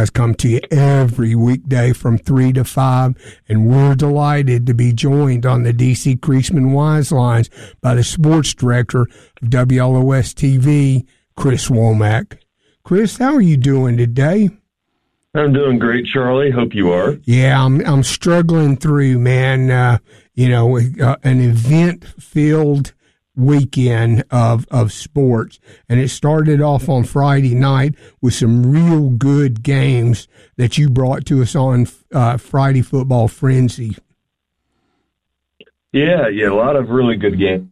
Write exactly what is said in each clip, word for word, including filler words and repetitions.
has come to you every weekday from three to five, and we're delighted to be joined on the D C Creasman Wise Lines by the sports director of W L O S T V, Chris Womack. Chris, how are you doing today? I'm doing great, Charlie. Hope you are. Yeah, I'm I'm struggling through, man. Uh, you know, uh, an event-filled weekend of, of sports, and it started off on Friday night with some real good games that you brought to us on uh, Friday Football Frenzy. Yeah, yeah, a lot of really good games.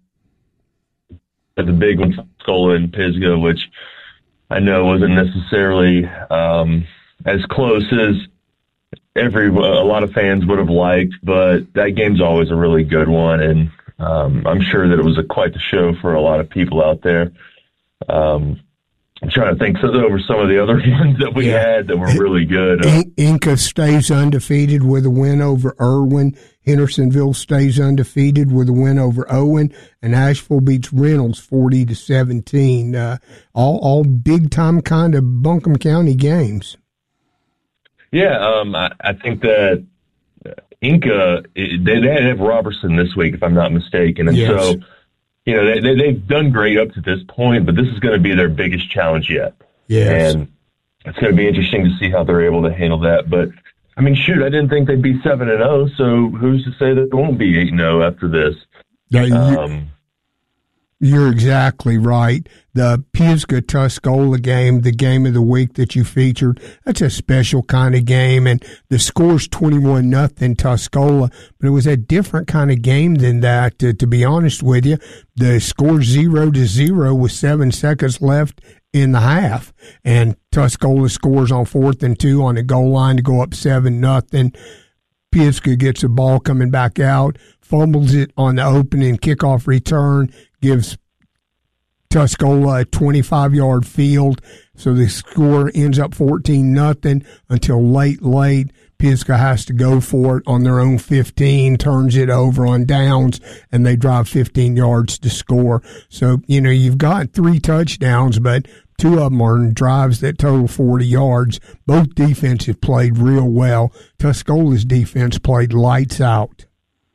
The big one, Tuscola and Pisgah, which I know wasn't necessarily um, as close as every a lot of fans would have liked, but that game's always a really good one, and um, I'm sure that it was a, quite the show for a lot of people out there. Um, I'm trying to think over some of the other ones that we yeah. had that were really good. Uh, Inca stays undefeated with a win over Irwin. Hendersonville stays undefeated with a win over Owen, and Asheville beats Reynolds forty to seventeen. Uh, all all big time kind of Buncombe County games. Yeah, um, I, I think that Inca, they, they have Robertson this week, if I'm not mistaken. And yes. so, you know, they, they, they've done great up to this point, but this is going to be their biggest challenge yet. Yes. And it's going to be interesting to see how they're able to handle that. But, I mean, shoot, I didn't think they'd be seven and oh, so who's to say that they won't be eight and oh after this? Yeah, you, um, you're exactly right. The Pisgah-Tuscola game, the game of the week that you featured, that's a special kind of game, and the score's twenty-one nothing Tuscola, but it was a different kind of game than that, to, to be honest with you. The score's zero to zero with seven seconds left in the half, and Tuscola scores on fourth and two on the goal line to go up seven nothing. Pisgah gets the ball coming back out, fumbles it on the opening kickoff return, gives Tuscola a twenty-five-yard field, so the score ends up fourteen nothing until late, late. Pisgah has to go for it on their own fifteen, turns it over on downs, and they drive fifteen yards to score. So, you know, you've got three touchdowns, but two of them are in drives that total forty yards. Both defenses played real well. Tuscola's defense played lights out.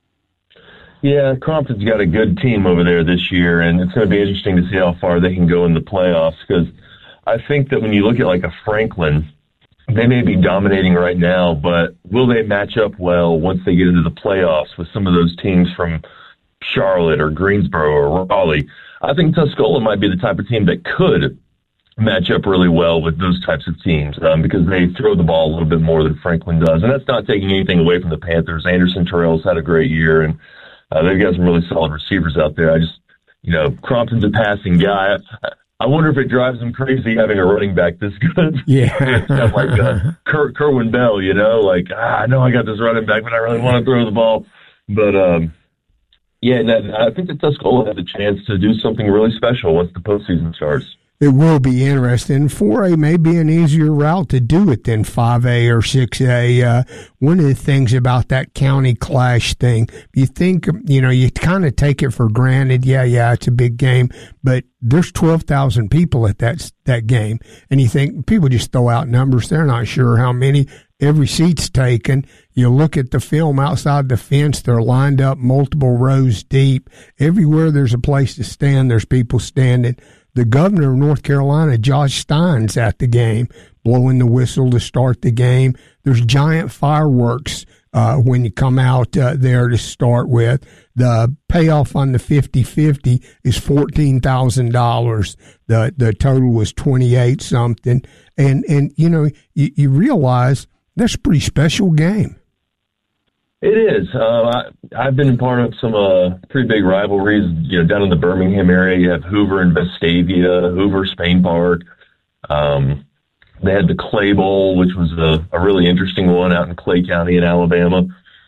Yeah, Crompton's got a good team over there this year, and it's going to be interesting to see how far they can go in the playoffs, because I think that when you look at like a Franklin, they may be dominating right now, but will they match up well once they get into the playoffs with some of those teams from Charlotte or Greensboro or Raleigh? I think Tuscola might be the type of team that could match up really well with those types of teams um, because they throw the ball a little bit more than Franklin does, and that's not taking anything away from the Panthers. Anderson Terrell's had a great year, and Uh, they've got some really solid receivers out there. I just, you know, Crompton's a passing guy. I, I wonder if it drives them crazy having a running back this good. Yeah. It's kind of like uh, Ker- Kerwin Bell, you know, like, ah, I know I got this running back, but I really want to throw the ball. But, um, yeah, no, I think that Tuscola has a chance to do something really special once the postseason starts. It will be interesting. four A may be an easier route to do it than five A or six A. Uh, one of the things about that county clash thing, you think, you know, you kind of take it for granted. Yeah, yeah, it's a big game, but there's twelve thousand people at that, that game. And you think people just throw out numbers. They're not sure how many. Every seat's taken. You look at the film outside the fence, they're lined up multiple rows deep. Everywhere there's a place to stand, there's people standing. The governor of North Carolina, Josh Stein's at the game, blowing the whistle to start the game. There's giant fireworks uh, when you come out uh, there to start with. The payoff on the fifty-fifty is fourteen thousand dollars. The the total was twenty-eight something. And, and you know, you, you realize that's a pretty special game. It is. Uh, I, I've been part of some uh, pretty big rivalries. You know, down in the Birmingham area, you have Hoover and Vestavia, Hoover, Spain Park. Um, they had the Clay Bowl, which was a, a really interesting one out in Clay County in Alabama.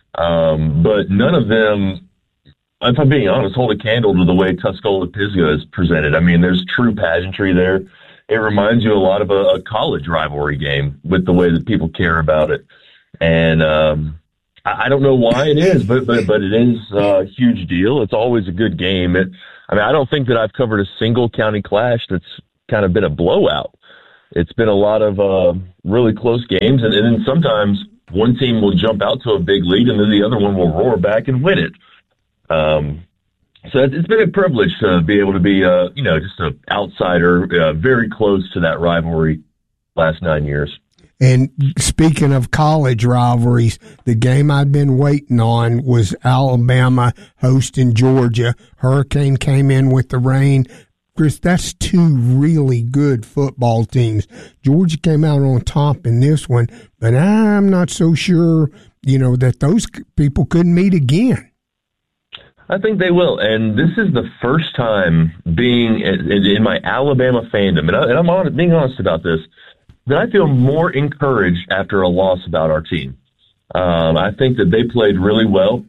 Um, but none of them, if I'm being honest, hold a candle to the way Tuscola Pisgah is presented. I mean, there's true pageantry there. It reminds you a lot of a, a college rivalry game with the way that people care about it. And, um, I don't know why it is, but but but it is a huge deal. It's always a good game. It, I mean, I don't think that I've covered a single county clash that's kind of been a blowout. it's been a lot of uh, really close games, and, and then sometimes one team will jump out to a big lead, and then the other one will roar back and win it. Um, so it's been a privilege to be able to be, uh, you know, just an outsider, uh, very close to that rivalry last nine years. And speaking of college rivalries, the game I'd been waiting on was Alabama hosting Georgia. Hurricane came in with the rain. Chris, that's two really good football teams. Georgia came out on top in this one, but I'm not so sure, you know, that those people could meet again. I think they will, and this is the first time being in my Alabama fandom, and, I, and I'm on, being honest about this, that I feel more encouraged after a loss about our team. Um, I think that they played really well.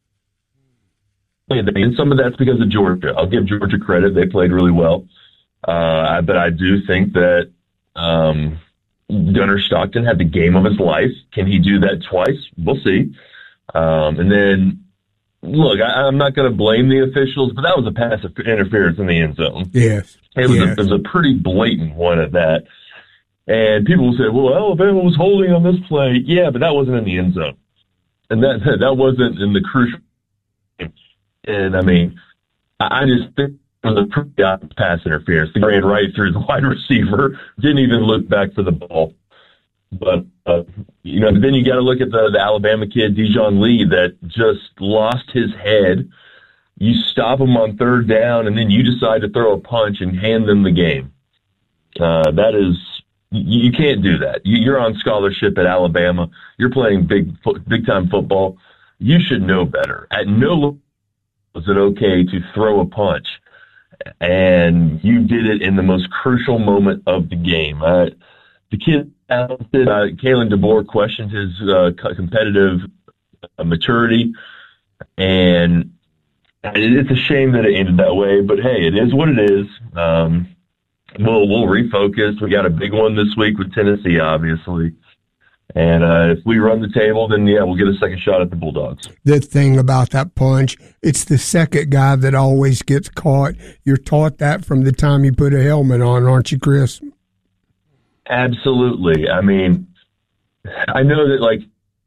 And some of that's because of Georgia. I'll give Georgia credit. They played really well. Uh, but I do think that um, Gunnar Stockton had the game of his life. Can he do that twice? We'll see. Um, and then, look, I, I'm not going to blame the officials, but that was a pass interference in the end zone. Yes. It was, yes. A, it was a pretty blatant one at that. And people will say, well, Alabama was holding on this play. Yeah, but that wasn't in the end zone. And that that wasn't in the crucial game. And, I mean, I just think it was a pretty obvious pass interference. He ran right through the wide receiver, didn't even look back for the ball. But, uh, you know, then you got to look at the, the Alabama kid, Dijon Lee, that just lost his head. You stop him on third down, and then you decide to throw a punch and hand them the game. Uh, that is... You can't do that. You're on scholarship at Alabama. You're playing big, big time football. You should know better. At no level is it okay to throw a punch, and you did it in the most crucial moment of the game. Uh, the kid, uh, Kalen DeBoer, questioned his uh, competitive uh, maturity, and it's a shame that it ended that way. But hey, it is what it is. Um, We'll we'll refocus. We got a big one this week with Tennessee, obviously. And uh, if we run the table, then, yeah, we'll get a second shot at the Bulldogs. The thing about that punch, it's the second guy that always gets caught. You're taught that from the time you put a helmet on, aren't you, Chris? Absolutely. I mean, I know that, like,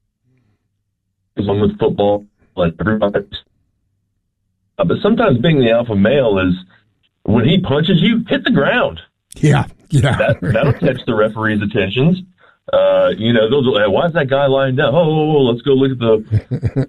with football, like everybody, uh, but sometimes being the alpha male is, when he punches you, hit the ground. Yeah, yeah. That, that'll catch the referee's attentions. Uh, you know, those. Why is that guy lying down? Oh, oh, oh let's go look at the.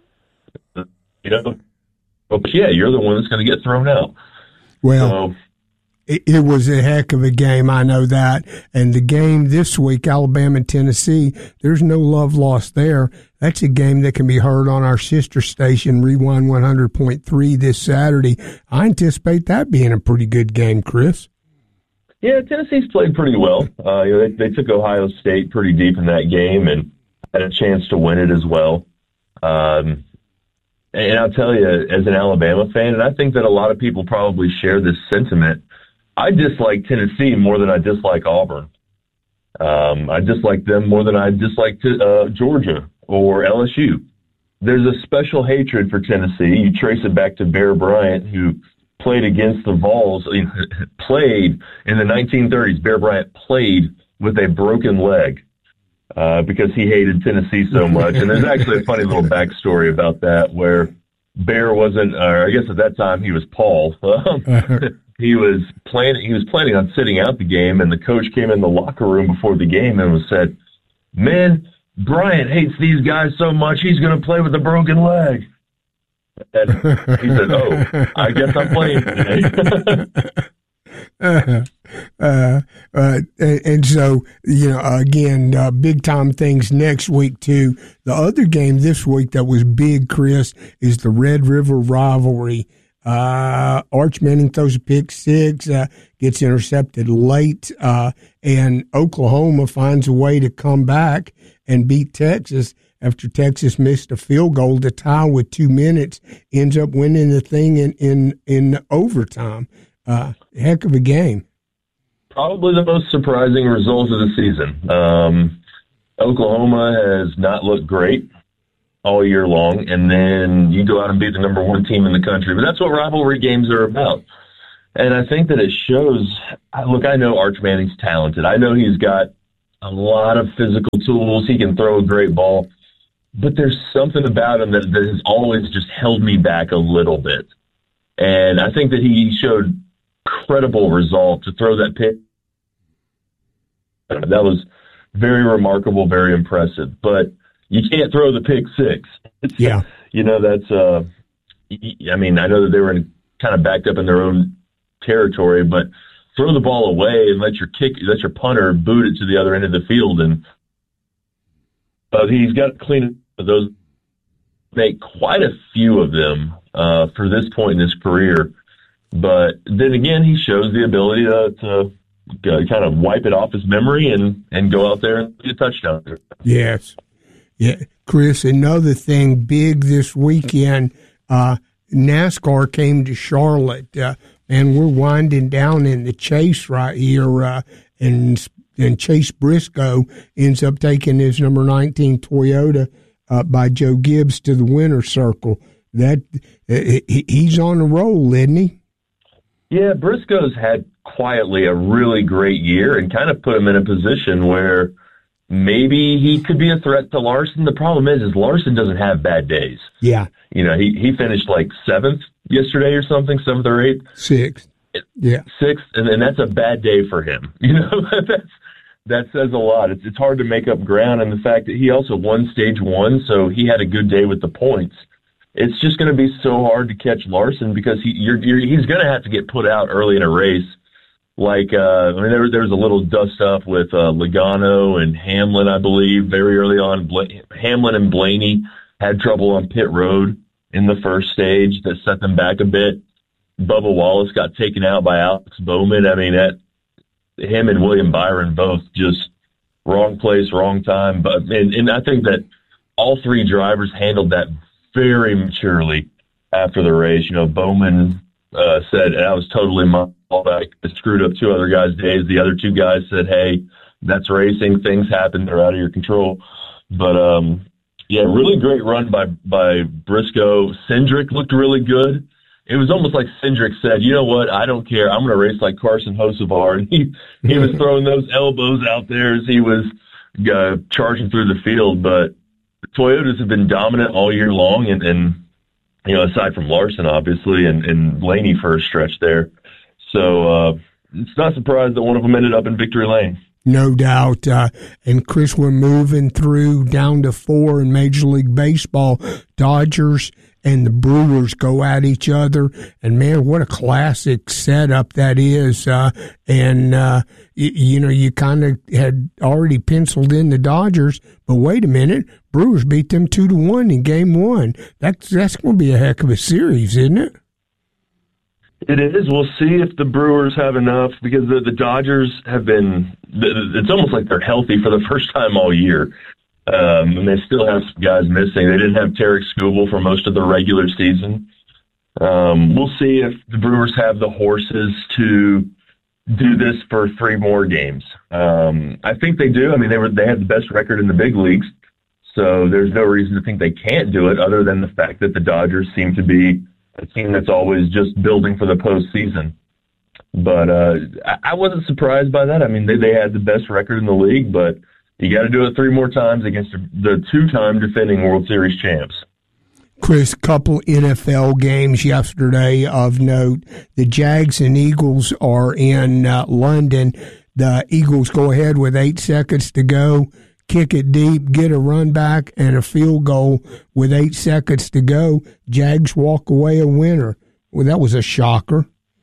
you know, but yeah, you're the one that's going to get thrown out. Well, so, it, it was a heck of a game. I know that. And the game this week, Alabama and Tennessee, there's no love lost there. That's a game that can be heard on our sister station, Rewind one hundred point three, this Saturday. I anticipate that being a pretty good game, Chris. Yeah, Tennessee's played pretty well. Uh, you know, they, they took Ohio State pretty deep in that game and had a chance to win it as well. Um, and I'll tell you, as an Alabama fan, and I think that a lot of people probably share this sentiment, I dislike Tennessee more than I dislike Auburn. Um, I dislike them more than I dislike uh, Georgia or L S U. There's a special hatred for Tennessee. You trace it back to Bear Bryant, who played against the Vols, played in the nineteen thirties. Bear Bryant played with a broken leg uh, because he hated Tennessee so much. And there's actually a funny little backstory about that where Bear wasn't, or I guess at that time he was Paul. he was planning, he was planning on sitting out the game, and the coach came in the locker room before the game and was said, "Man, Bryant hates these guys so much, he's going to play with a broken leg." And he said, "Oh, I guess I'm playing today." uh, uh, uh, and, and so, you know, again, uh, big time things next week, too. The other game this week that was big, Chris, is the Red River rivalry. Uh, Arch Manning throws a pick six, uh, gets intercepted late, uh, and Oklahoma finds a way to come back and beat Texas after Texas missed a field goal to tie with two minutes, ends up winning the thing in, in, in overtime. Uh, heck of a game. Probably the most surprising result of the season. Um, Oklahoma has not looked great all year long, and then you go out and beat the number one team in the country. But that's what rivalry games are about. And I think that it shows. Look, I know Arch Manning's talented. I know he's got a lot of physical tools. He can throw a great ball. But there's something about him that, that has always just held me back a little bit. And I think that he showed incredible resolve to throw that pick. That was very remarkable, very impressive. But you can't throw the pick six. It's, yeah. You know, that's, uh, I mean, I know that they were in, kind of backed up in their own territory, but throw the ball away and let your kick, let your punter boot it to the other end of the field. And uh, he's got to clean those, make quite a few of them uh, for this point in his career. But then again, he shows the ability to, to uh, kind of wipe it off his memory and, and go out there and get a touchdown. Yes. Yeah. Chris, another thing big this weekend, uh, NASCAR came to Charlotte, uh, and we're winding down in the chase right here, uh, and and Chase Briscoe ends up taking his number nineteen Toyota uh, by Joe Gibbs to the winner's circle. That uh, he's on the roll, isn't he? Yeah, Briscoe's had quietly a really great year and kind of put him in a position where maybe he could be a threat to Larson. The problem is, is Larson doesn't have bad days. Yeah. You know, he, he finished like seventh yesterday or something, seventh or eighth. Sixth. Yeah. Sixth, and, and that's a bad day for him. You know, that's, that says a lot. It's, it's hard to make up ground, and the fact that he also won stage one, so he had a good day with the points. It's just going to be so hard to catch Larson because he you're, you're, he's going to have to get put out early in a race. Like, uh, I mean, there, there was a little dust up with uh, Logano and Hamlin, I believe, very early on. Bla- Hamlin and Blaney had trouble on pit road in the first stage that set them back a bit. Bubba Wallace got taken out by Alex Bowman. I mean, that him and William Byron both just wrong place, wrong time. But and, and I think that all three drivers handled that very maturely after the race. You know, Bowman uh, said, I was totally my fault. I screwed up two other guys' days. The other two guys said, hey, that's racing. Things happen. They're out of your control. But, um, yeah, really great run by, by Briscoe. Cindric looked really good. It was almost like Cindric said, you know what, I don't care. I'm going to race like Carson Hocevar. And he, he was throwing those elbows out there as he was uh, charging through the field. But Toyotas have been dominant all year long, and, and you know, aside from Larson, obviously, and, and Blaney for a stretch there. So uh, it's not surprised that one of them ended up in victory lane. No doubt. Uh, and, Chris, we're moving through down to four in Major League Baseball. Dodgers and the Brewers go at each other. And, man, what a classic setup that is. Uh, and, uh, y- you know, you kind of had already penciled in the Dodgers, but wait a minute. Brewers beat them two to one in game one. That's, that's going to be a heck of a series, isn't it? It is. We'll see if the Brewers have enough, because the, the Dodgers have been, it's almost like they're healthy for the first time all year. Um, and they still have some guys missing. They didn't have Tarek Skubal for most of the regular season. Um, we'll see if the Brewers have the horses to do this for three more games. Um, I think they do. I mean, they were, they had the best record in the big leagues, so there's no reason to think they can't do it, other than the fact that the Dodgers seem to be a team that's always just building for the postseason. But uh, I wasn't surprised by that. I mean, they, they had the best record in the league, but you got to do it three more times against the two-time defending World Series champs. Chris, couple N F L games yesterday of note. The Jags and Eagles are in uh, London. The Eagles go ahead with eight seconds to go, kick it deep, get a run back, and a field goal with eight seconds to go. Jags walk away a winner. Well, that was a shocker.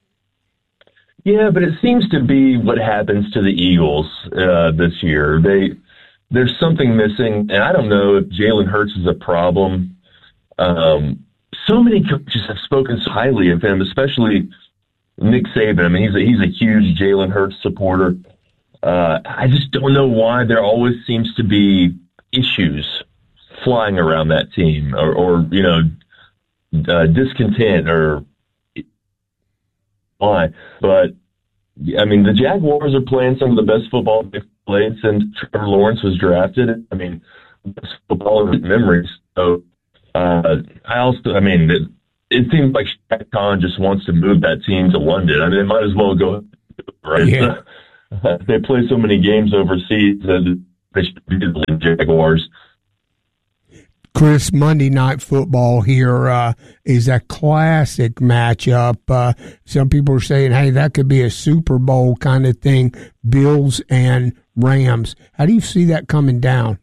Yeah, but it seems to be what happens to the Eagles uh, this year. They there's something missing, and I don't know if Jalen Hurts is a problem. Um, so many coaches have spoken so highly of him, especially Nick Saban. I mean, he's a, he's a huge Jalen Hurts supporter. Uh, I just don't know why there always seems to be issues flying around that team, or, or you know, uh, discontent, or why. But, I mean, the Jaguars are playing some of the best football they've played since Trevor Lawrence was drafted. I mean, best football in memories. So, uh, I also, I mean, it seems like Shaq Khan just wants to move that team to London. I mean, they might as well go, right? Yeah. They play so many games overseas that they should be the Jaguars. Chris, Monday Night Football here uh, is a classic matchup. Uh, some people are saying, hey, that could be a Super Bowl kind of thing, Bills and Rams. How do you see that coming down?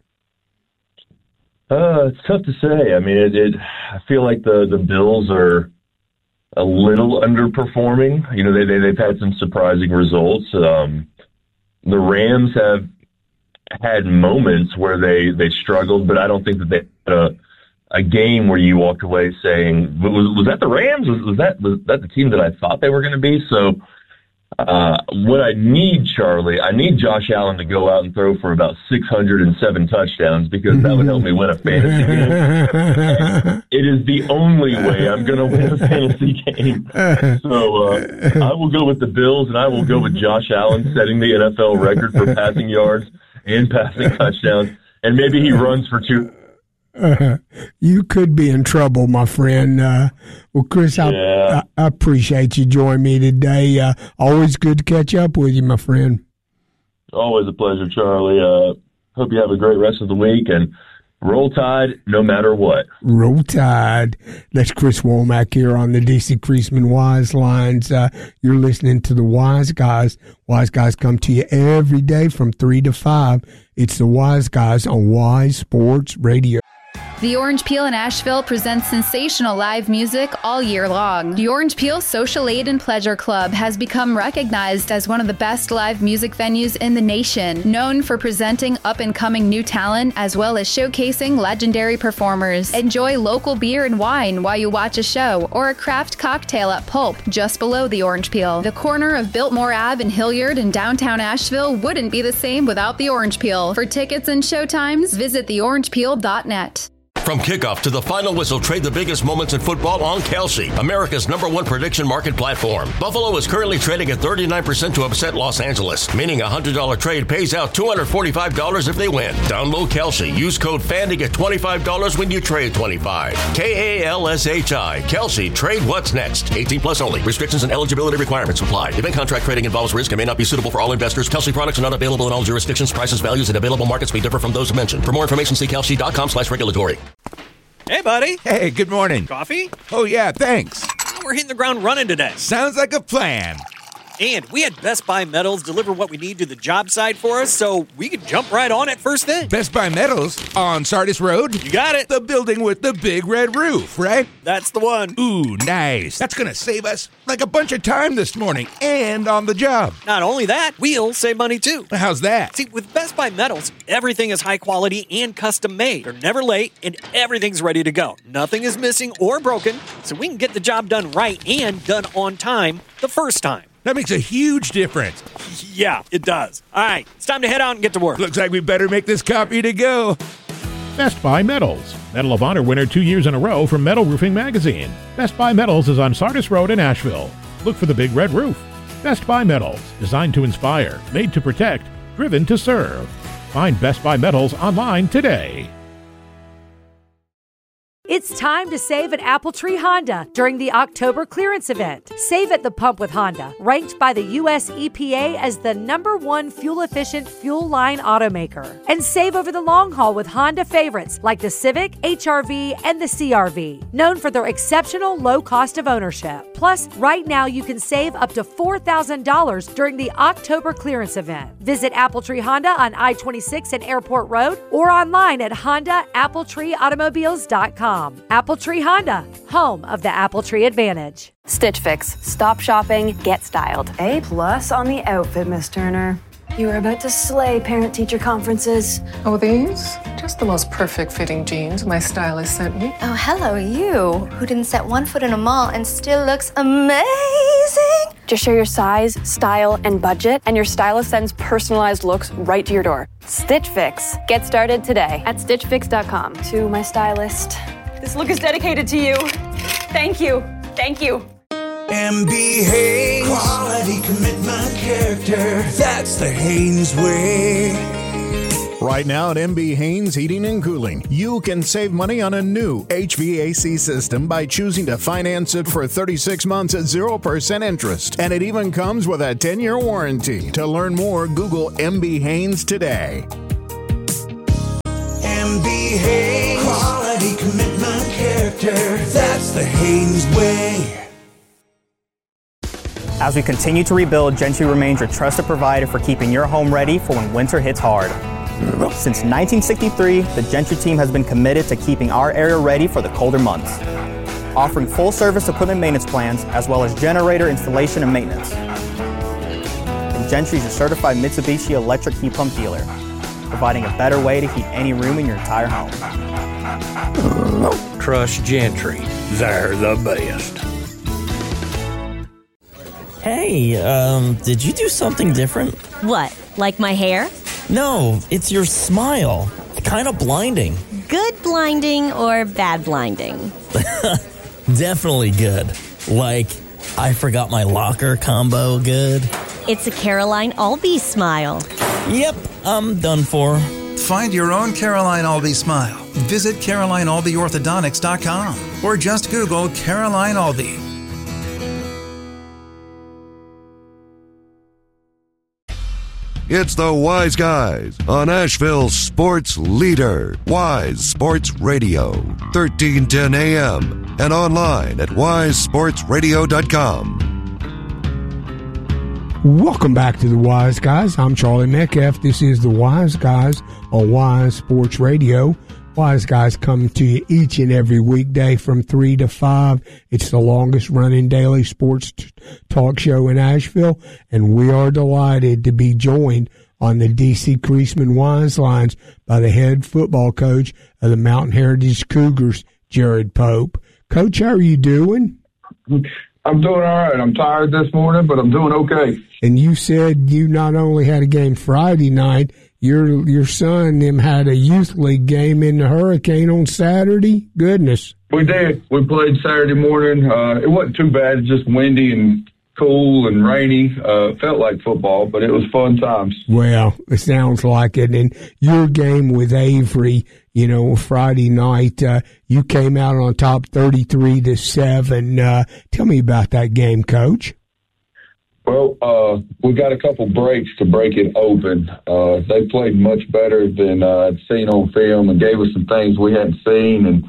Uh, it's tough to say. I mean, it, it, I feel like the, the Bills are a little underperforming. You know, they, they, they've had some surprising results. Um, the Rams have had moments where they, they struggled, but I don't think that they had a, a game where you walked away saying, was, was that the Rams? Was, was that was that the team that I thought they were going to be? So uh, what I need, Charlie, I need Josh Allen to go out and throw for about six hundred seven touchdowns because that would help me win a fantasy game. It is the only way I'm going to win a fantasy game. So uh, I will go with the Bills, and I will go with Josh Allen setting the N F L record for passing yards and passing touchdowns, and maybe he runs for two. Uh, you could be in trouble, my friend. Uh, well, Chris, I, yeah. I, I appreciate you joining me today. Uh, always good to catch up with you, my friend. Always a pleasure, Charlie. Uh, hope you have a great rest of the week, and roll Tide no matter what. Roll Tide. That's Chris Womack here on the D C Creasman Wise Lines. Uh, you're listening to the Wise Guys. Wise Guys come to you every day from three to five. It's the Wise Guys on Wise Sports Radio. The Orange Peel in Asheville presents sensational live music all year long. The Orange Peel Social Aid and Pleasure Club has become recognized as one of the best live music venues in the nation, known for presenting up-and-coming new talent as well as showcasing legendary performers. Enjoy local beer and wine while you watch a show or a craft cocktail at Pulp, just below the Orange Peel. The corner of Biltmore Avenue in Hilliard in downtown Asheville wouldn't be the same without the Orange Peel. For tickets and showtimes, visit the orange peel dot net. From kickoff to the final whistle, trade the biggest moments in football on Kelsey, America's number one prediction market platform. Buffalo is currently trading at thirty-nine percent to upset Los Angeles, meaning a one hundred dollars trade pays out two hundred forty-five dollars if they win. Download Kelsey. Use code F A N to get twenty-five dollars when you trade twenty-five dollars. K A L S H I. Kelsey. Trade what's next. eighteen plus only. Restrictions and eligibility requirements apply. Event contract trading involves risk and may not be suitable for all investors. Kelsey products are not available in all jurisdictions. Prices, values, and available markets may differ from those mentioned. For more information, see kelsey dot com slash regulatory. Hey, buddy. Hey, good morning. Coffee? Oh, yeah, thanks. We're hitting the ground running today. Sounds like a plan. And we had Best Buy Metals deliver what we need to the job site for us, so we could jump right on it first thing. Best Buy Metals on Sardis Road? You got it. The building with the big red roof, right? That's the one. Ooh, nice. That's going to save us like a bunch of time this morning and on the job. Not only that, we'll save money too. How's that? See, with Best Buy Metals, everything is high quality and custom made. They're never late and everything's ready to go. Nothing is missing or broken, so we can get the job done right and done on time the first time. That makes a huge difference. Yeah, it does. All right, it's time to head out and get to work. Looks like we better make this coffee to go. Best Buy Metals. Medal of Honor winner two years in a row from Metal Roofing Magazine. Best Buy Metals is on Sardis Road in Asheville. Look for the big red roof. Best Buy Metals. Designed to inspire, made to protect, driven to serve. Find Best Buy Metals online today. It's time to save at Apple Tree Honda during the October clearance event. Save at the pump with Honda, ranked by the U S E P A as the number one fuel-efficient fuel line automaker. And save over the long haul with Honda favorites like the Civic, H R V, and the C R V, known for their exceptional low cost of ownership. Plus, right now you can save up to four thousand dollars during the October clearance event. Visit Apple Tree Honda on I twenty-six and Airport Road or online at honda apple tree automobiles dot com. Apple Tree Honda, home of the Apple Tree Advantage. Stitch Fix. Stop shopping, get styled. A plus on the outfit, Miss Turner. You are about to slay parent-teacher conferences. Oh, these? Just the most perfect fitting jeans my stylist sent me. Oh, hello, you, who didn't set one foot in a mall and still looks amazing. Just share your size, style, and budget, and your stylist sends personalized looks right to your door. Stitch Fix. Get started today at stitch fix dot com. To my stylist, this look is dedicated to you. Thank you. Thank you. M B Haynes. Quality, commitment, character. That's the Haynes way. Right now at M B Haynes Heating and Cooling, you can save money on a new H V A C system by choosing to finance it for thirty-six months at zero percent interest. And it even comes with a ten-year warranty. To learn more, Google M B Haynes today. M B Haynes. Quality, commitment, character. That's the Haynes way. As we continue to rebuild, Gentry remains your trusted provider for keeping your home ready for when winter hits hard. Since nineteen sixty-three, the Gentry team has been committed to keeping our area ready for the colder months, offering full-service equipment maintenance plans as well as generator installation and maintenance. And Gentry is your certified Mitsubishi electric heat pump dealer, providing a better way to heat any room in your entire home. Trust Gentry. They're the best. Hey, um, did you do something different? What, like my hair? No, it's your smile. Kind of blinding. Good blinding or bad blinding? Definitely good. Like, I forgot my locker combo good. It's a Caroline Albee smile. Yep, I'm done for. Find your own Caroline Albee smile. Visit Caroline Albee Orthodontics dot com or just Google Caroline Albee. It's the Wise Guys on Asheville's sports leader, Wise Sports Radio, thirteen ten A M and online at wise sports radio dot com. Welcome back to the Wise Guys. I'm Charlie Metcalf. This is the Wise Guys on Wise Sports Radio. Wise Guys come to you each and every weekday from three to five. It's the longest running daily sports t- talk show in Asheville, and we are delighted to be joined on the D C Creasman Wise Lines by the head football coach of the Mountain Heritage Cougars, Jared Pope. Coach, how are you doing? I'm doing all right. I'm tired this morning, but I'm doing okay. And you said you not only had a game Friday night, Your your son them had a youth league game in the Hurricane on Saturday. Goodness, we did. We played Saturday morning. Uh, it wasn't too bad. It's just windy and cool and rainy. Uh, felt like football, but it was fun times. Well, it sounds like it. And your game with Avery, you know, Friday night, uh, you came out on top, thirty-three to seven. Uh, tell me about that game, Coach. Well, uh, we got a couple breaks to break it open. Uh, they played much better than uh, I'd seen on film and gave us some things we hadn't seen. And,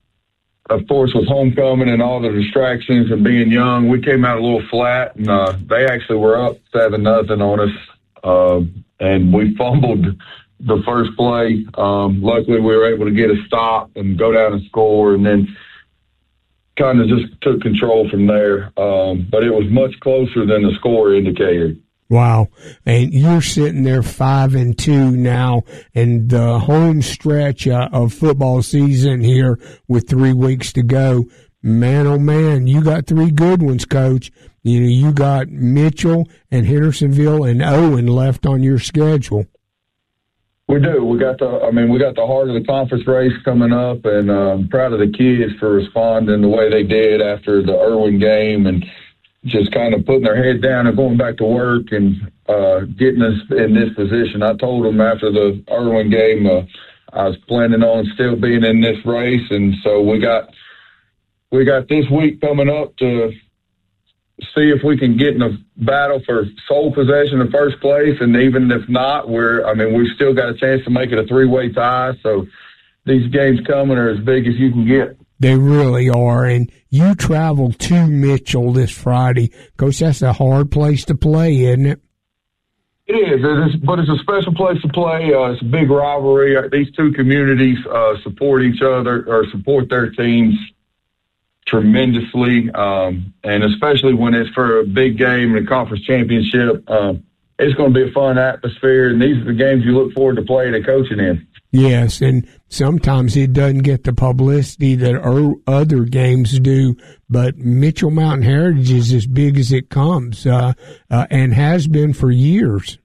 of course, with homecoming and all the distractions and being young, we came out a little flat. And uh, they actually were up seven nothing on us, uh, and we fumbled the first play. Um, luckily, we were able to get a stop and go down and score, and then kind of just took control from there. Um, but it was much closer than the score indicated. Wow. And you're sitting there five and two now, and the home stretch uh, of football season here with three weeks to go. Man, oh man, you got three good ones, Coach. You know, you got Mitchell and Hendersonville and Owen left on your schedule. We do. We got the. I mean, we got the heart of the conference race coming up, and uh, I'm proud of the kids for responding the way they did after the Irwin game, and just kind of putting their head down and going back to work and uh, getting us in this position. I told them after the Irwin game, uh, I was planning on still being in this race, and so we got we got this week coming up to see if we can get in a battle for sole possession in first place, and even if not, we're I mean we've still got a chance to make it a three-way tie. So these games coming are as big as you can get. They really are, and you travel to Mitchell this Friday. Coach, that's a hard place to play, isn't it? It is, it is, but it's a special place to play. Uh, it's a big rivalry. These two communities uh, support each other or support their teams tremendously, um, and especially when it's for a big game in a conference championship. Um, it's going to be a fun atmosphere, and these are the games you look forward to playing and coaching in. Yes, and sometimes it doesn't get the publicity that other games do, but Mitchell Mountain Heritage is as big as it comes, uh, uh, and has been for years.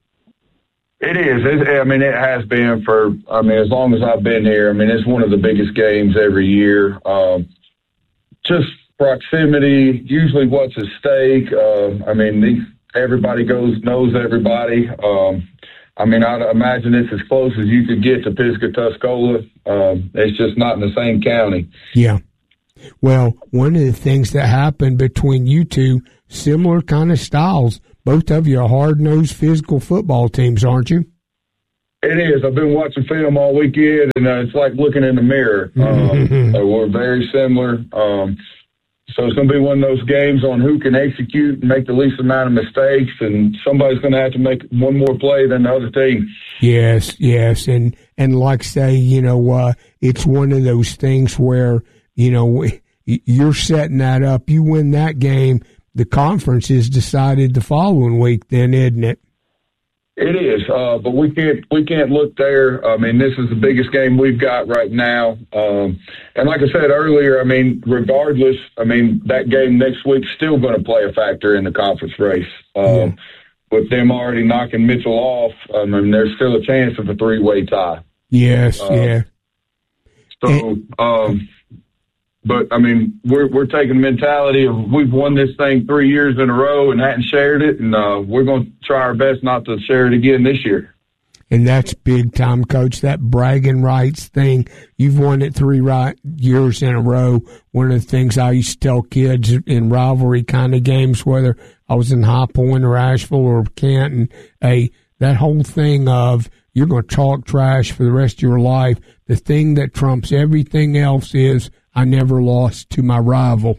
It is. It's, I mean, it has been for, I mean, as long as I've been here. I mean, it's one of the biggest games every year. Um, just proximity, usually what's at stake. Uh, I mean, these, everybody goes knows everybody. Um, I mean, I'd imagine it's as close as you could get to Pisgah-Tuscola. Um, it's just not in the same county. Yeah. Well, one of the things that happened between you two, similar kind of styles. Both of you are hard-nosed physical football teams, aren't you? It is. I've been watching film all weekend, and uh, it's like looking in the mirror. Um, uh, we're very similar. Um, so it's going to be one of those games on who can execute and make the least amount of mistakes, and somebody's going to have to make one more play than the other team. Yes, yes. And, and like say, you know, uh, it's one of those things where, you know, you're setting that up. You win that game, the conference is decided the following week then, isn't it? It is, uh, but we can't we can't look there. I mean, this is the biggest game we've got right now. Um, and like I said earlier, I mean, regardless, I mean, that game next week's still going to play a factor in the conference race. Um, yeah. With them already knocking Mitchell off, I mean, there's still a chance of a three-way tie. Yes, uh, yeah. So, um, but, I mean, we're we're taking the mentality of we've won this thing three years in a row and hadn't shared it, and uh, we're going to try our best not to share it again this year. And that's big time, Coach, that bragging rights thing. You've won it three right years in a row. One of the things I used to tell kids in rivalry kind of games, whether I was in High Point or Asheville or Canton, hey, that whole thing of you're going to talk trash for the rest of your life, the thing that trumps everything else is I never lost to my rival.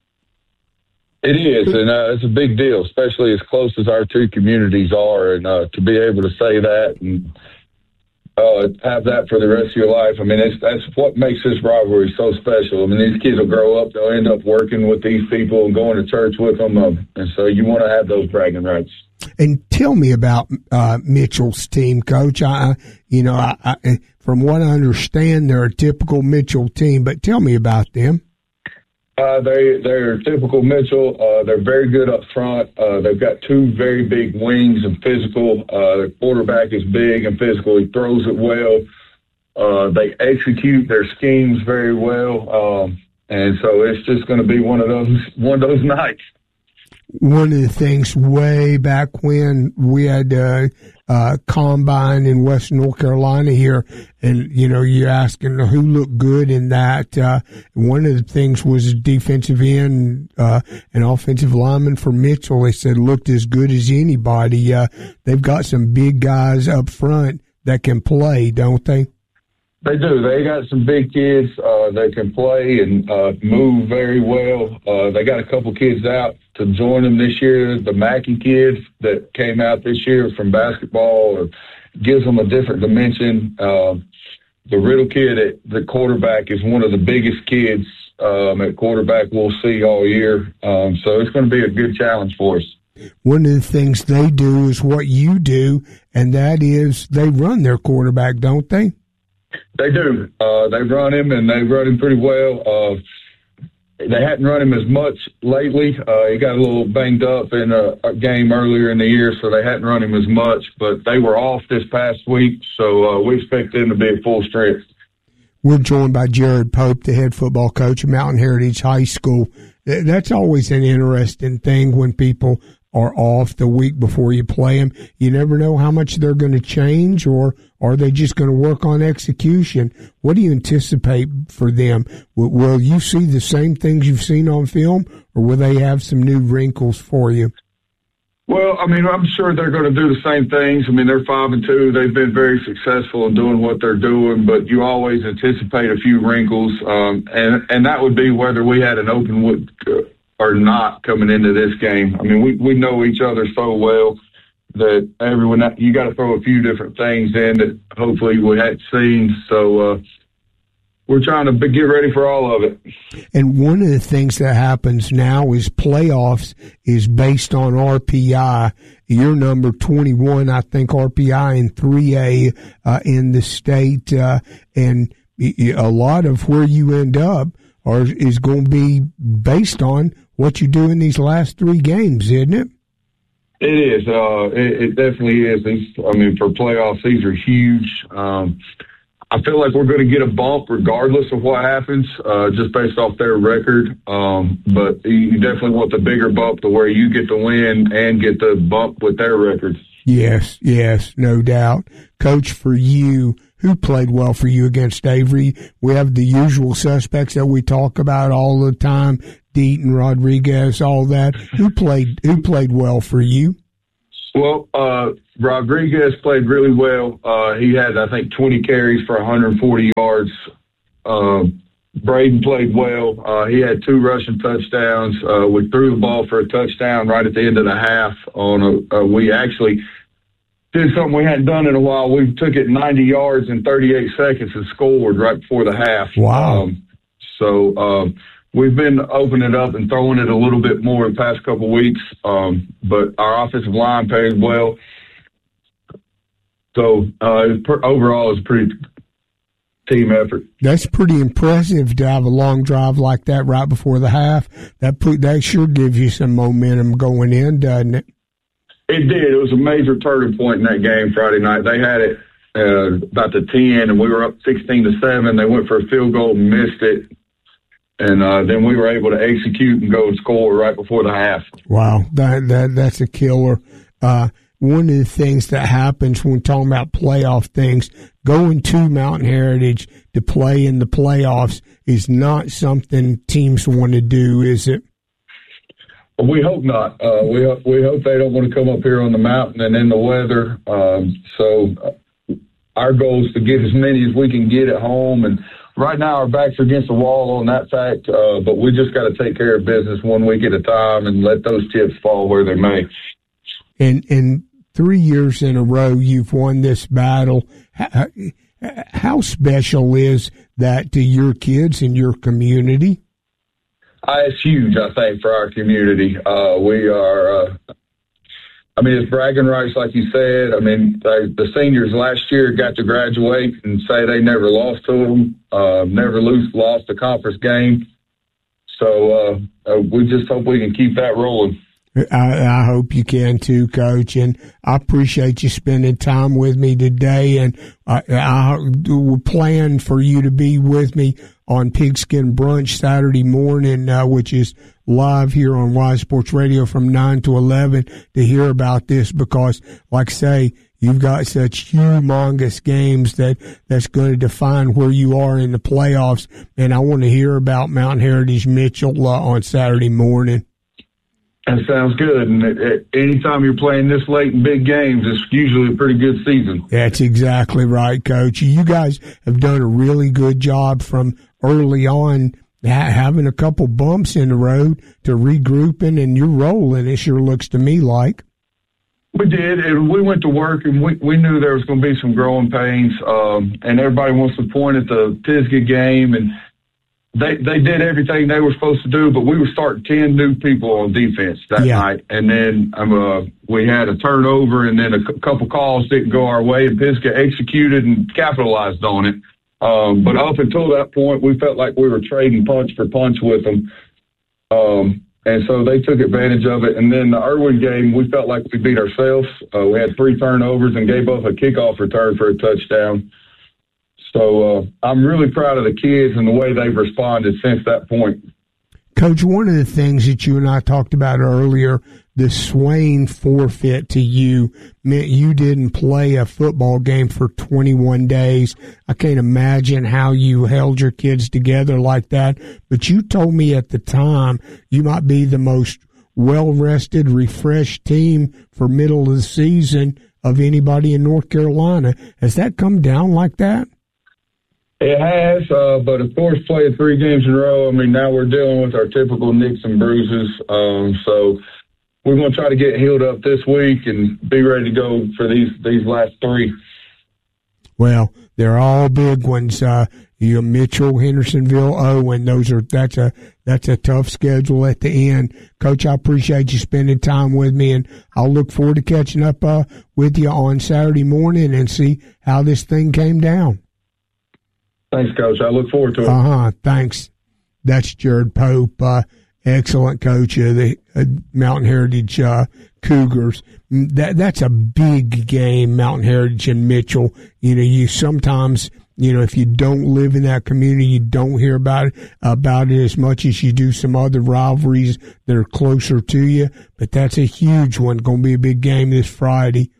It is, and uh, it's a big deal, especially as close as our two communities are, and uh, to be able to say that and uh, have that for the rest of your life. I mean, it's, that's what makes this rivalry so special. I mean, these kids will grow up, they'll end up working with these people and going to church with them, um, and so you want to have those bragging rights. And tell me about uh, Mitchell's team, Coach. I, you know, I, I, from what I understand, they're a typical Mitchell team, but tell me about them. Uh, they, they're typical Mitchell. Uh, they're very good up front. Uh, they've got two very big wings and physical. Uh, the quarterback is big and physical. He throws it well. Uh, they execute their schemes very well. Um, and so it's just going to be one of those, one of those nights. One of the things way back when we had uh, uh, combine in Western North Carolina here, and, you know, you're asking who looked good in that. Uh, one of the things was a defensive end, uh, an offensive lineman for Mitchell. They said looked as good as anybody. Uh, they've got some big guys up front that can play, don't they? They do. They got some big kids uh, that can play and uh, move very well. Uh, they got a couple kids out to join them this year. The Mackey kids that came out this year from basketball or gives them a different dimension. Uh, the Riddle kid at the quarterback is one of the biggest kids um, at quarterback we'll see all year. Um, so it's going to be a good challenge for us. One of the things they do is what you do, and that is they run their quarterback, don't they? They do. Uh, they run him, and they run him pretty well. Uh, they hadn't run him as much lately. Uh, he got a little banged up in a, a game earlier in the year, so they hadn't run him as much. But they were off this past week, so uh, we expect them to be at full strength. We're joined by Jared Pope, the head football coach at Mountain Heritage High School. That's always an interesting thing when people are off the week before you play them. You never know how much they're going to change, or are they just going to work on execution? What do you anticipate for them? Will, will you see the same things you've seen on film, or will they have some new wrinkles for you? Well, I mean, I'm sure they're going to do the same things. I mean, they're five and two. They've been very successful in doing what they're doing, but you always anticipate a few wrinkles, um, and and that would be whether we had an open wood or not coming into this game. I mean, we, we know each other so well that everyone, you got to throw a few different things in that hopefully we hadn't seen. So uh, we're trying to get ready for all of it. And one of the things that happens now is playoffs is based on R P I. You're number twenty-one, I think, R P I in three A uh, in the state. Uh, and a lot of where you end up are, is going to be based on what you do in these last three games, isn't it? It is. Uh, it, it definitely is. These, I mean, for playoffs, these are huge. Um, I feel like we're going to get a bump regardless of what happens, uh, just based off their record. Um, but you definitely want the bigger bump to where you get the win and get the bump with their records. Yes, yes, no doubt. Coach, for you, who played well for you against Avery? We have the usual suspects that we talk about all the time, Deaton, Rodriguez, all that. Who played who played well for you? Well, uh, Rodriguez played really well. Uh, he had, I think, twenty carries for one hundred forty yards. Uh, Braden played well. Uh, he had two rushing touchdowns. Uh, we threw the ball for a touchdown right at the end of the half. On a, uh, we actually did something we hadn't done in a while. We took it ninety yards in thirty-eight seconds and scored right before the half. Wow. Um, so um, we've been opening it up and throwing it a little bit more the past couple of weeks, um, but our offensive line played well. So uh, per, overall, it's a pretty team effort. That's pretty impressive to have a long drive like that right before the half. That put, that sure gives you some momentum going in, doesn't it? It did. It was a major turning point in that game Friday night. They had it uh, about the ten, and we were up sixteen to seven. They went for a field goal and missed it, and uh, then we were able to execute and go and score right before the half. Wow, that that that's a killer. Uh, one of the things that happens when talking about playoff things, going to Mountain Heritage to play in the playoffs is not something teams want to do, is it? We hope not. Uh, we we hope they don't want to come up here on the mountain and in the weather. Um, so uh, our goal is to get as many as we can get at home. And right now our backs are against the wall on that fact, uh, but we just got to take care of business one week at a time and let those chips fall where they may. And and three years in a row you've won this battle. How, how special is that to your kids and your community? Uh, it's huge, I think, for our community. Uh, we are, uh, I mean, it's bragging rights, like you said. I mean, they, the seniors last year got to graduate and say they never lost to them, uh, never lose, lost a conference game. So uh, uh, we just hope we can keep that rolling. I, I hope you can too, Coach, and I appreciate you spending time with me today. And I, I plan for you to be with me on Pigskin Brunch Saturday morning, uh, which is live here on Wise Sports Radio from nine to eleven to hear about this because, like I say, you've got such humongous games that that's going to define where you are in the playoffs. And I want to hear about Mountain Heritage Mitchell uh, on Saturday morning. That sounds good. And it, it, anytime you're playing this late in big games, it's usually a pretty good season. That's exactly right, Coach. You guys have done a really good job from early on ha- having a couple bumps in the road to regrouping, and you're rolling, it sure looks to me like. We did. And we went to work, and we, we knew there was going to be some growing pains. Um, and everybody wants to point at the Pisgah game, and They they did everything they were supposed to do, but we were starting ten new people on defense that yeah. night. And then um, uh, we had a turnover, and then a c- couple calls didn't go our way, and Pisgah executed and capitalized on it. Um, but up until that point, we felt like we were trading punch for punch with them. Um, and so they took advantage of it. And then the Irwin game, we felt like we beat ourselves. Uh, we had three turnovers and gave up a kickoff return for a touchdown. So uh, I'm really proud of the kids and the way they've responded since that point. Coach, one of the things that you and I talked about earlier, the Swain forfeit to you meant you didn't play a football game for twenty-one days. I can't imagine how you held your kids together like that. But you told me at the time you might be the most well-rested, refreshed team for middle of the season of anybody in North Carolina. Has that come down like that? It has, uh, but of course, playing three games in a row, I mean, now we're dealing with our typical nicks and bruises. Um, so we're going to try to get healed up this week and be ready to go for these, these last three. Well, they're all big ones. Uh, you know, Mitchell, Hendersonville, Owen. Those are that's a that's a tough schedule at the end. Coach, I appreciate you spending time with me, and I'll look forward to catching up uh, with you on Saturday morning and see how this thing came down. Thanks, Coach. I look forward to it. Uh-huh. Thanks. That's Jared Pope, uh, excellent coach of the uh, Mountain Heritage uh, Cougars. That That's a big game, Mountain Heritage and Mitchell. You know, you sometimes, you know, if you don't live in that community, you don't hear about it, about it as much as you do some other rivalries that are closer to you. But that's a huge one. Going to be a big game this Friday.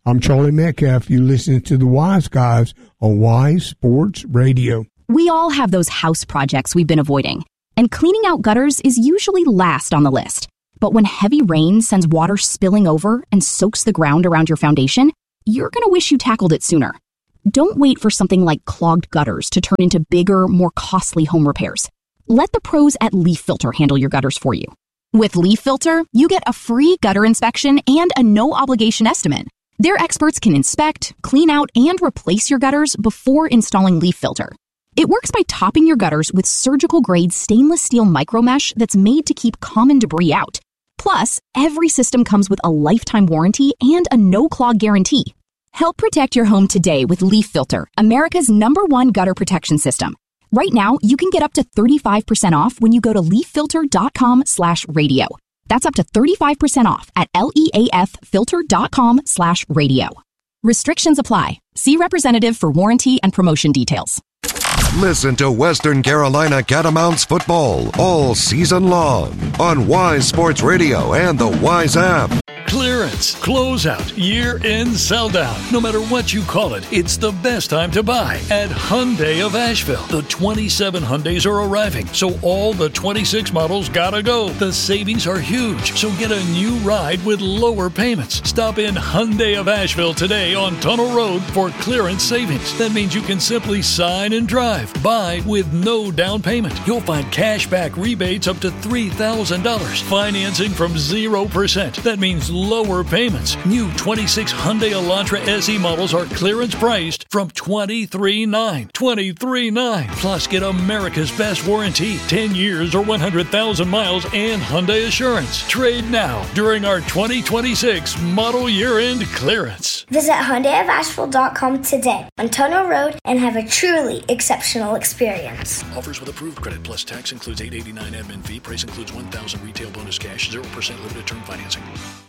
I'm Charlie Metcalf. You listen to the Wise Guys on Wise Sports Radio. We all have those house projects we've been avoiding, and cleaning out gutters is usually last on the list. But when heavy rain sends water spilling over and soaks the ground around your foundation, you're going to wish you tackled it sooner. Don't wait for something like clogged gutters to turn into bigger, more costly home repairs. Let the pros at Leaf Filter handle your gutters for you. With Leaf Filter, you get a free gutter inspection and a no-obligation estimate. Their experts can inspect, clean out, and replace your gutters before installing Leaf Filter. It works by topping your gutters with surgical-grade stainless steel micromesh that's made to keep common debris out. Plus, every system comes with a lifetime warranty and a no-clog guarantee. Help protect your home today with Leaf Filter, America's number one gutter protection system. Right now, you can get up to thirty-five percent off when you go to leaffilter.com slash radio. That's up to thirty-five percent off at leaffilter.com slash radio. Restrictions apply. See representative for warranty and promotion details. Listen to Western Carolina Catamounts football all season long on Wise Sports Radio and the Wise app. Clearance, closeout, year-end sell-down. No matter what you call it, it's the best time to buy at Hyundai of Asheville. The twenty-seven Hyundais are arriving, so all the twenty-six models gotta go. The savings are huge, so get a new ride with lower payments. Stop in Hyundai of Asheville today on Tunnel Road for clearance savings. That means you can simply sign and drive. Buy with no down payment. You'll find cash back rebates up to three thousand dollars. Financing from zero percent. That means lower payments. New twenty-six Hyundai Elantra S E models are clearance priced from twenty-three thousand nine hundred dollars. twenty-three thousand nine hundred dollars. Plus, get America's best warranty, ten years or one hundred thousand miles, and Hyundai Assurance. Trade now during our twenty twenty-six model year-end clearance. Visit Hyundai of Asheville dot com today on Tunnel Road and have a truly exceptional experience. Offers with approved credit plus tax includes eight dollars and eighty-nine cents admin fee. Price includes one thousand dollars retail bonus cash, zero percent limited term financing.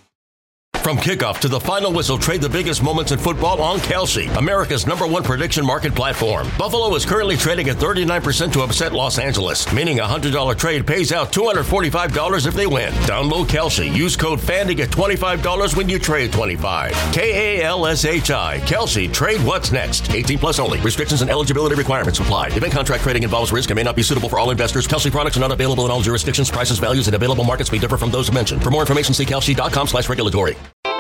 From kickoff to the final whistle, trade the biggest moments in football on Kelsey, America's number one prediction market platform. Buffalo is currently trading at thirty-nine percent to upset Los Angeles, meaning a one hundred dollars trade pays out two hundred forty-five dollars if they win. Download Kelsey. Use code F A N to get twenty-five dollars when you trade twenty-five dollars. K A L S H I. Kelsey. Trade what's next. eighteen plus only. Restrictions and eligibility requirements apply. Event contract trading involves risk and may not be suitable for all investors. Kelsey products are not available in all jurisdictions. Prices, values, and available markets may differ from those mentioned. For more information, see kelsey.com slash regulatory.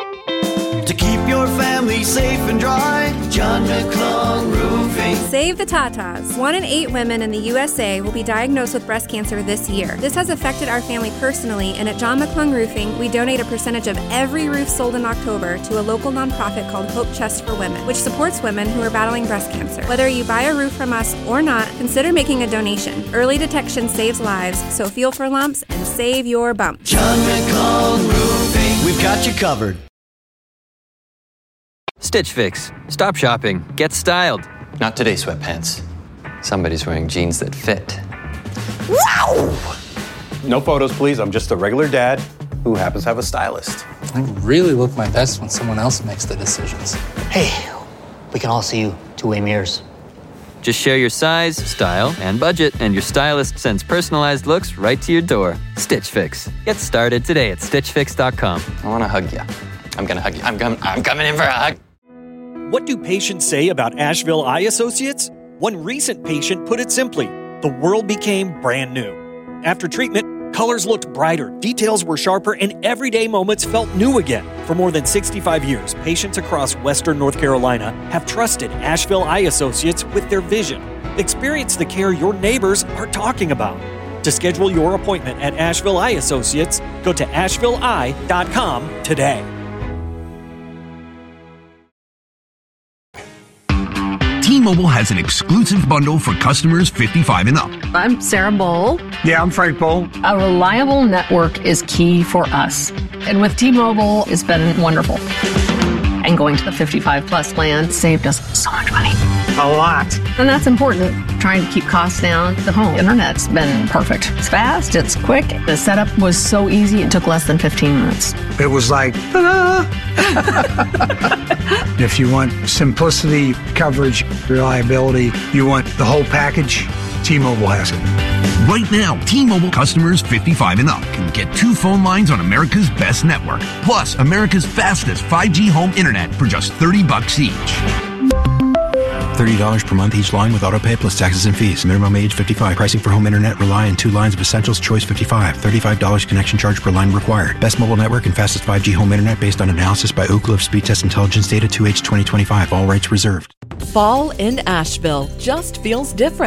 To keep your family safe and dry, John McClung Roofing. Save the Tatas. One in eight women in the U S A will be diagnosed with breast cancer this year. This has affected our family personally, and at John McClung Roofing, we donate a percentage of every roof sold in October to a local nonprofit called Hope Chest for Women, which supports women who are battling breast cancer. Whether you buy a roof from us or not, consider making a donation. Early detection saves lives, so feel for lumps and save your bump. John McClung Roofing. We've got you covered. Stitch Fix. Stop shopping. Get styled. Not today, sweatpants. Somebody's wearing jeans that fit. Wow! No photos, please. I'm just a regular dad who happens to have a stylist. I really look my best when someone else makes the decisions. Hey, we can all see you two-way mirrors. Just share your size, style, and budget, and your stylist sends personalized looks right to your door. Stitch Fix. Get started today at stitch fix dot com. I want to hug you. I'm going to hug you. I'm, com- I'm coming in for a hug. What do patients say about Asheville Eye Associates? One recent patient put it simply, the world became brand new. After treatment, colors looked brighter, details were sharper, and everyday moments felt new again. For more than sixty-five years, patients across Western North Carolina have trusted Asheville Eye Associates with their vision. Experience the care your neighbors are talking about. To schedule your appointment at Asheville Eye Associates, go to asheville eye dot com today. T-Mobile has an exclusive bundle for customers fifty-five and up. I'm Sarah Bowl. Yeah, I'm Frank Bowl. A reliable network is key for us. And with T-Mobile, it's been wonderful. And going to the fifty-five plus plan saved us so much money. A lot. And that's important. Trying to keep costs down. The home internet's been perfect. It's fast, it's quick. The setup was so easy, it took less than fifteen minutes. It was like, ta-da! If you want simplicity, coverage, reliability, you want the whole package, T-Mobile has it. Right now, T-Mobile customers fifty-five and up can get two phone lines on America's best network, plus America's fastest five G home internet for just thirty bucks each. thirty dollars per month each line with autopay plus taxes and fees. Minimum age fifty-five. Pricing for home internet rely on two lines of Essentials Choice fifty-five. thirty-five dollars connection charge per line required. Best mobile network and fastest five G home internet based on analysis by Oak Cliff Speed Test Intelligence Data two H twenty twenty-five. All rights reserved. Fall in Asheville just feels different.